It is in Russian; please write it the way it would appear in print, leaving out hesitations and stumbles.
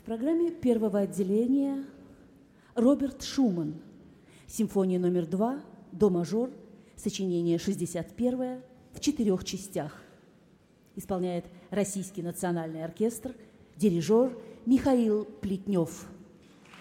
программе первого отделения Роберт Шуман. Симфония номер 2, до мажор, сочинение 61 в 4 частях. Исполняет Российский национальный оркестр, дирижер Михаил Плетнев.